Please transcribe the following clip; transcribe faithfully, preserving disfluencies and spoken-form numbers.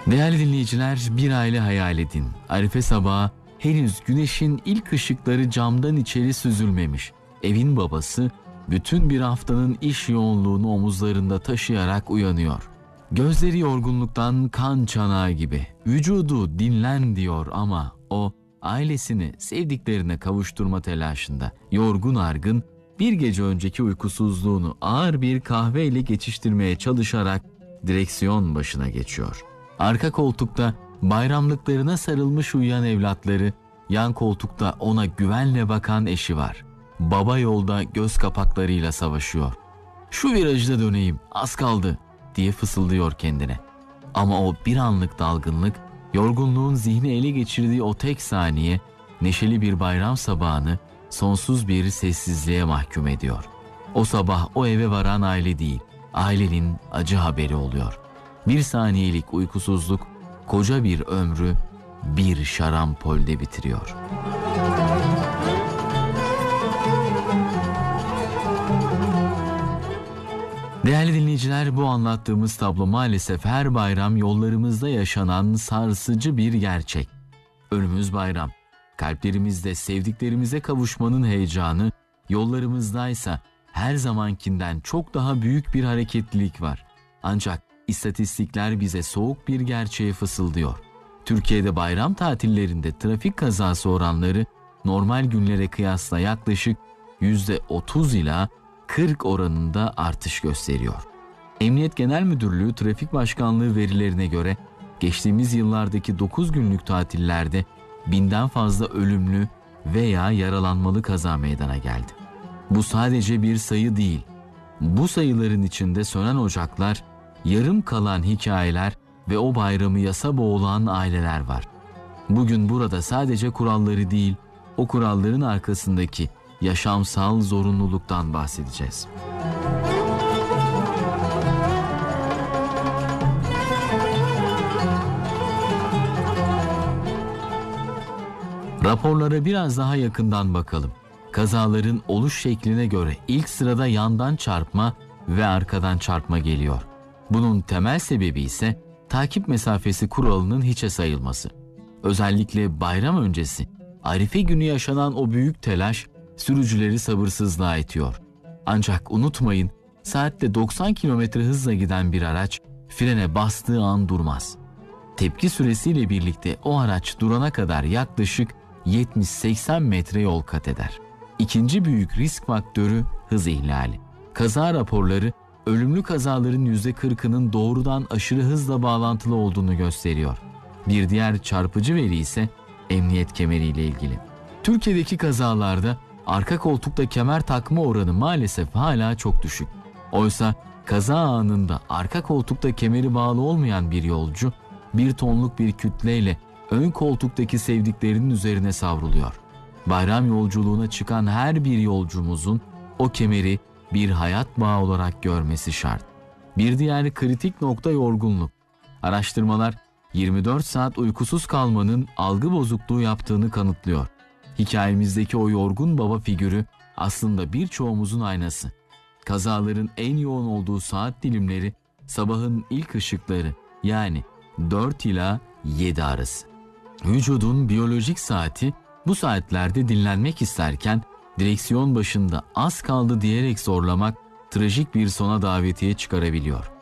Değerli dinleyiciler, bir aile hayal edin. Arife sabahı, henüz güneşin ilk ışıkları camdan içeri süzülmemiş. Evin babası bütün bir haftanın iş yoğunluğunu omuzlarında taşıyarak uyanıyor. Gözleri yorgunluktan kan çanağı gibi. Vücudu dinlen diyor ama o ailesini sevdiklerine kavuşturma telaşında. Yorgun argın bir gece önceki uykusuzluğunu ağır bir kahveyle geçiştirmeye çalışarak direksiyon başına geçiyor. Arka koltukta bayramlıklarına sarılmış uyuyan evlatları, yan koltukta ona güvenle bakan eşi var. Baba yolda göz kapaklarıyla savaşıyor. "Şu virajda döneyim, az kaldı," diye fısıldıyor kendine. Ama o bir anlık dalgınlık, yorgunluğun zihni ele geçirdiği o tek saniye, neşeli bir bayram sabahını sonsuz bir sessizliğe mahkum ediyor. O sabah o eve varan aile değil, ailenin acı haberi oluyor. Bir saniyelik uykusuzluk koca bir ömrü bir şarampolde bitiriyor. Değerli dinleyiciler, bu anlattığımız tablo maalesef her bayram yollarımızda yaşanan sarsıcı bir gerçek. Önümüz bayram. Kalplerimizde sevdiklerimize kavuşmanın heyecanı, yollarımızdaysa her zamankinden çok daha büyük bir hareketlilik var. Ancak İstatistikler bize soğuk bir gerçeği fısıldıyor. Türkiye'de bayram tatillerinde trafik kazası oranları normal günlere kıyasla yaklaşık yüzde otuz ila kırk oranında artış gösteriyor. Emniyet Genel Müdürlüğü Trafik Başkanlığı verilerine göre geçtiğimiz yıllardaki dokuz günlük tatillerde binden fazla ölümlü veya yaralanmalı kaza meydana geldi. Bu sadece bir sayı değil. Bu sayıların içinde sönen ocaklar, yarım kalan hikayeler ve o bayramı yasa boğulan aileler var. Bugün burada sadece kuralları değil, o kuralların arkasındaki yaşamsal zorunluluktan bahsedeceğiz. Raporlara biraz daha yakından bakalım. Kazaların oluş şekline göre ilk sırada yandan çarpma ve arkadan çarpma geliyor. Bunun temel sebebi ise takip mesafesi kuralının hiçe sayılması. Özellikle bayram öncesi, Arife günü yaşanan o büyük telaş sürücüleri sabırsızlığa itiyor. Ancak unutmayın, saatte doksan kilometre hızla giden bir araç frene bastığı an durmaz. Tepki süresiyle birlikte o araç durana kadar yaklaşık yetmiş seksen metre yol kat eder. İkinci büyük risk faktörü hız ihlali. Kaza raporları ölümlü kazaların yüzde kırkının doğrudan aşırı hızla bağlantılı olduğunu gösteriyor. Bir diğer çarpıcı veri ise emniyet kemeriyle ilgili. Türkiye'deki kazalarda arka koltukta kemer takma oranı maalesef hala çok düşük. Oysa kaza anında arka koltukta kemeri bağlı olmayan bir yolcu bir tonluk bir kütleyle ön koltuktaki sevdiklerinin üzerine savruluyor. Bayram yolculuğuna çıkan her bir yolcumuzun o kemeri bir hayat bağı olarak görmesi şart. Bir diğer kritik nokta yorgunluk. Araştırmalar yirmi dört saat uykusuz kalmanın algı bozukluğu yaptığını kanıtlıyor. Hikayemizdeki o yorgun baba figürü aslında birçoğumuzun aynası. Kazaların en yoğun olduğu saat dilimleri sabahın ilk ışıkları, yani dört ila yedi arası. Vücudun biyolojik saati bu saatlerde dinlenmek isterken direksiyon başında az kaldı diyerek zorlamak trajik bir sona davetiye çıkarabiliyor.